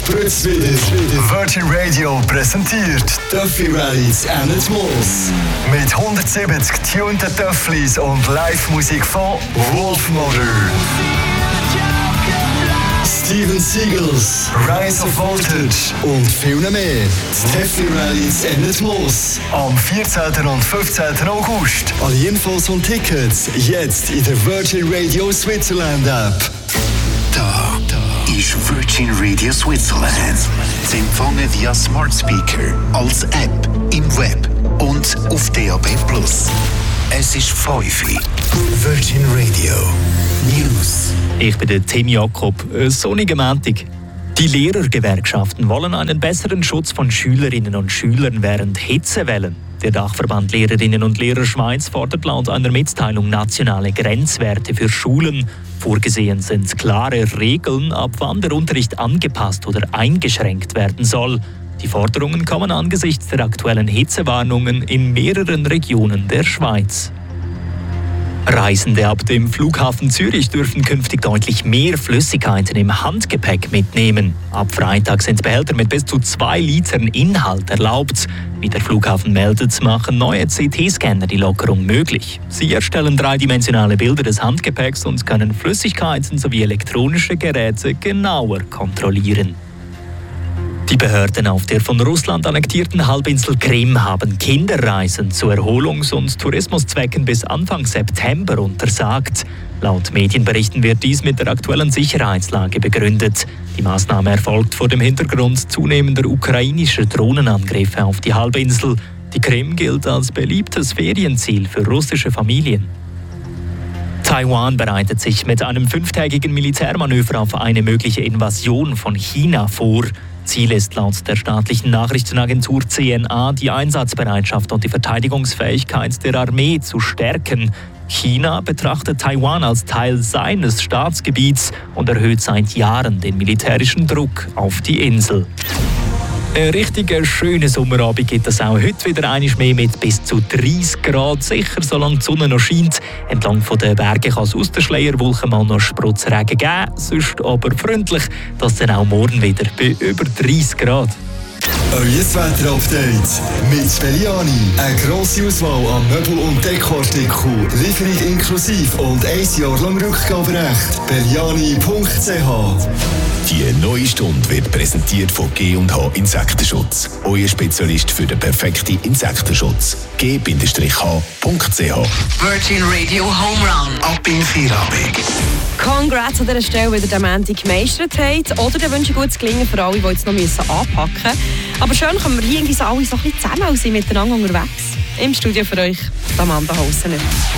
spritzt wieder. Virgin Radio präsentiert Töffli Rallies and Moos. Mit 170 tunten Töfflis und Live-Musik von Wolfmother, Steven Seagulls, Rise of Voltage und viel mehr. Das Töffli Rallies and Moos. Am 14. und 15. August. Alle Infos und Tickets jetzt in der Virgin Radio Switzerland App. Da ist Virgin Radio Switzerland. Zu empfangen via Smart Speaker, als App, im Web und auf DAB+. Es ist 5 Uhr. Virgin Radio News. Ich bin der Tim Jakob. Sonnige Montag. Die Lehrergewerkschaften wollen einen besseren Schutz von Schülerinnen und Schülern während Hitzewellen. Der Dachverband Lehrerinnen und Lehrer Schweiz fordert laut einer Mitteilung nationale Grenzwerte für Schulen. Vorgesehen sind klare Regeln, ab wann der Unterricht angepasst oder eingeschränkt werden soll. Die Forderungen kommen angesichts der aktuellen Hitzewarnungen in mehreren Regionen der Schweiz. Reisende ab dem Flughafen Zürich dürfen künftig deutlich mehr Flüssigkeiten im Handgepäck mitnehmen. Ab Freitag sind Behälter mit bis zu 2 Litern Inhalt erlaubt. Wie der Flughafen meldet, machen neue CT-Scanner die Lockerung möglich. Sie erstellen dreidimensionale Bilder des Handgepäcks und können Flüssigkeiten sowie elektronische Geräte genauer kontrollieren. Die Behörden auf der von Russland annektierten Halbinsel Krim haben Kinderreisen zu Erholungs- und Tourismuszwecken bis Anfang September untersagt. Laut Medienberichten wird dies mit der aktuellen Sicherheitslage begründet. Die Maßnahme erfolgt vor dem Hintergrund zunehmender ukrainischer Drohnenangriffe auf die Halbinsel. Die Krim gilt als beliebtes Ferienziel für russische Familien. Taiwan bereitet sich mit einem 5-tägigen Militärmanöver auf eine mögliche Invasion von China vor. Ziel ist laut der staatlichen Nachrichtenagentur CNA, die Einsatzbereitschaft und die Verteidigungsfähigkeit der Armee zu stärken. China betrachtet Taiwan als Teil seines Staatsgebiets und erhöht seit Jahren den militärischen Druck auf die Insel. Ein richtiger schöner Sommerabend gibt es auch heute wieder einmal mehr mit bis zu 30 Grad. Sicher, solange die Sonne noch scheint. Entlang der Berge kann es aus der Schleierwolke mal noch Spritzregen geben. Sonst aber freundlich, dass dann auch morgen wieder bei über 30 Grad. Euer Wetter-Update mit Belliani. Eine grosse Auswahl an Möbel- und Dekoartikeln. Lieferung inklusive und 1 Jahr lang Rückgaberecht. Belliani.ch. Die neue Stunde wird präsentiert von G&H Insektenschutz. Euer Spezialist für den perfekten Insektenschutz. G-H.ch. Virgin Radio Home Run. Ab in Feierabend. Congrats an dieser Stelle, weil ihr den Montag gemeistert habt. Oder dann wünsche ich gutes Gelingen für alle, die jetzt noch anpacken müssen. Aber schön können wir hier irgendwie alle so ein bisschen zusammen und sind miteinander unterwegs. Im Studio für euch Amanda Hausener.